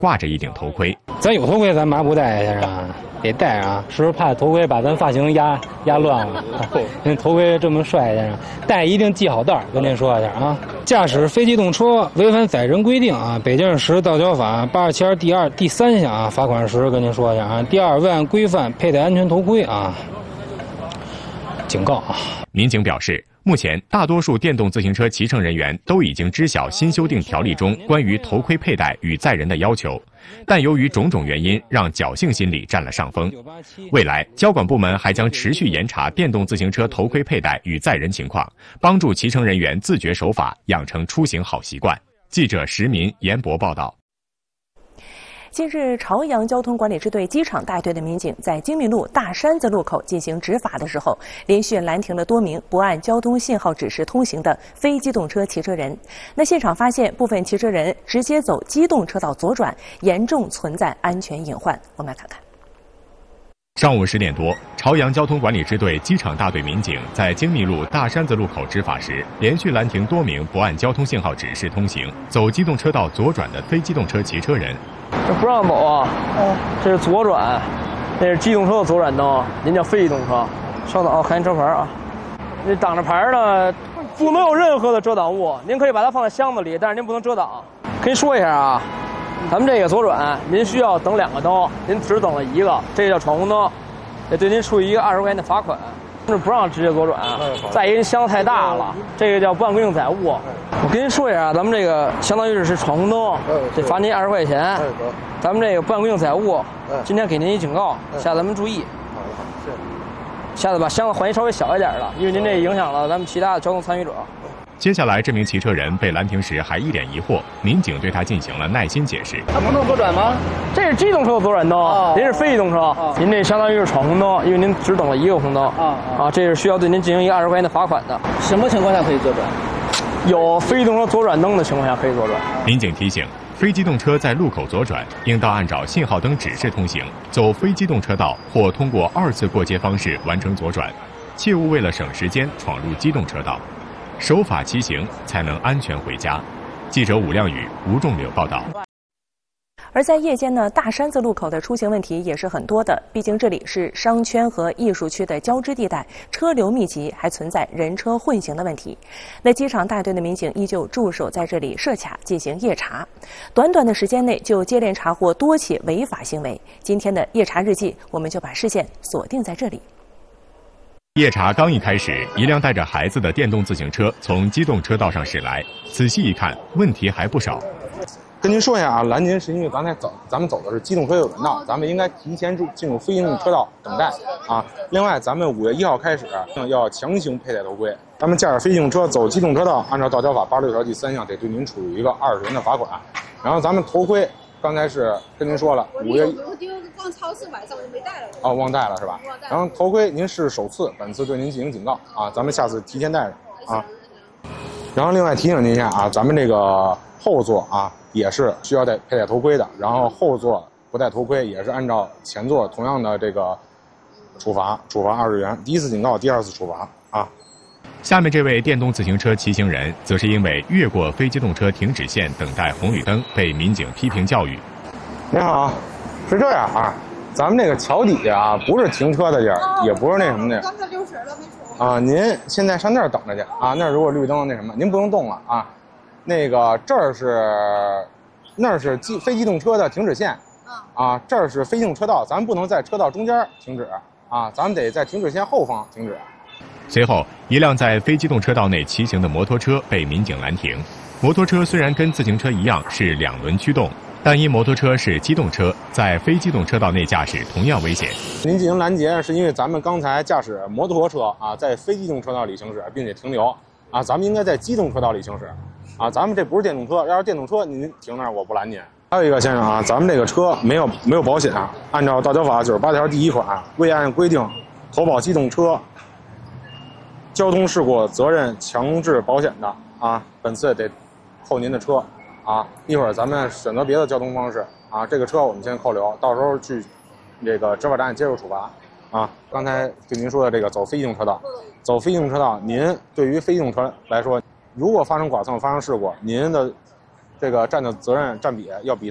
挂着一顶头盔。 咱有头盔，咱嘛不戴呀？先生，得戴啊！是不是怕头盔把咱发型压乱了？您头盔这么帅，先生，戴一定系好带儿，跟您说一下啊。驾驶非机动车违反载人规定啊，北京市道交法87条第3项啊，罚款10，跟您说一下啊。第二，未按规范佩戴安全头盔啊，警告啊。 民警表示，目前大多数电动自行车骑乘人员都已经知晓新修订条例中关于头盔佩戴与载人的要求，但由于种种原因，让侥幸心理占了上风。未来，交管部门还将持续严查电动自行车头盔佩戴与载人情况，帮助骑乘人员自觉守法，养成出行好习惯。记者石民、严博报道。 近日，朝阳交通管理支队机场大队的民警在京密路大山子路口进行执法的时候，连续拦停了多名不按交通信号指示通行的非机动车骑车人。那现场发现部分骑车人直接走机动车道左转，严重存在安全隐患。我们来看看。 上午10点多，朝阳交通管理支队机场大队民警在京密路大山子路口执法时，连续拦停多名不按交通信号指示通行、走机动车道左转的非机动车骑车人。 这不让走啊！这是左转，那是机动车的左转灯，您叫非机动车。稍等啊，看您车牌啊。这挡着牌呢，不能有任何的遮挡物。您可以把它放在箱子里，但是您不能遮挡。跟您说一下啊，咱们这个左转，您需要等2个灯，您只等了1个，这叫闯红灯，得对您处以一个20块钱的罚款。是不让直接左转，再一个箱子太大了，这个叫不按规定载物。我跟您说一下，咱们这个相当于是闯红灯，得罚您20块钱。咱们这个不按规定载物，今天给您一警告，下次咱们注意。下次把箱子换一稍微小一点的，因为您这影响了咱们其他的交通参与者。 接下来，这名骑车人被拦停时还一脸疑惑，民警对他进行了耐心解释。 他不能左转吗？这是机动车的左转灯，您是非机动车，您这相当于是闯红灯，因为您只等了1个红灯。这是需要对您进行一个20块钱的罚款的。 什么情况下可以左转？ 有非机动车左转灯的情况下可以左转。 民警提醒，非机动车在路口左转，应当按照信号灯指示通行，走非机动车道或通过2次过街方式完成左转，切勿为了省时间闯入机动车道。守法骑行，才能安全回家。记者武亮宇、吴仲柳报道。 而在夜间呢，大山子路口的出行问题也是很多的，毕竟这里是商圈和艺术区的交织地带，车流密集，还存在人车混行的问题。那机场大队的民警依旧驻守在这里设卡进行夜查，短短的时间内就接连查获多起违法行为。今天的夜查日记，我们就把视线锁定在这里。 夜查刚一开始，一辆带着孩子的电动自行车从机动车道上驶来，仔细一看，问题还不少。 跟您说一下啊，拦您是因为咱们走的是机动车右转道，咱们应该提前进入非机动车道等待啊。另外，咱们5月1号开始要强行佩戴头盔。咱们驾驶非机动车走机动车道，按照道交法86条第3项，得对您处以一个20元的罚款。然后咱们头盔，刚才是跟您说了，5月。 我逛超市晚上我就没带了。 哦，忘带了是吧？然后头盔您是首次，本次对您进行警告啊，咱们下次提前带着啊。然后另外提醒您一下啊，咱们这个后座啊也是需要佩戴头盔的，然后后座不戴头盔也是按照前座同样的这个处罚20元，第一次警告，第2次处罚啊。 下面这位电动自行车骑行人，则是因为越过非机动车停止线等待红绿灯，被民警批评教育。 您好，是这样啊，咱们这个桥底下啊，不是停车的地儿，也不是那什么的。 刚才溜水了没冲。 啊，您现在上那儿等着去啊，那儿如果绿灯那什么，您不用动了啊。那个这儿是，那儿是非机动车的停止线，啊，这儿是非机动车道，咱们不能在车道中间停止啊，咱们得在停止线后方停止。 随后，一辆在非机动车道内骑行的摩托车被民警拦停。摩托车虽然跟自行车一样是2轮驱动，但因摩托车是机动车，在非机动车道内驾驶同样危险。 您进行拦截是因为咱们刚才驾驶摩托车啊，在非机动车道里行驶，并且停留啊，咱们应该在机动车道里行驶啊，咱们这不是电动车，要是电动车您停那儿我不拦您。还有一个先生啊，咱们这个车没有保险，按照道交法98条第1款，未按规定投保机动车交通事故责任强制保险的啊，本次得扣您的车啊，一会儿咱们选择别的交通方式啊，这个车我们先扣留，到时候去这个执法站接受处罚啊。刚才对您说的这个走非机动车道，走非机动车道，您对于非机动车来说，如果发生剐蹭、发生事故，您的这个占的责任占比要比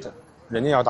人家要